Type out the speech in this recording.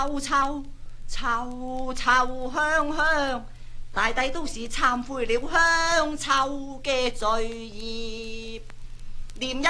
臭臭臭臭香香，大抵都是懺悔了香臭嘅罪孽。念一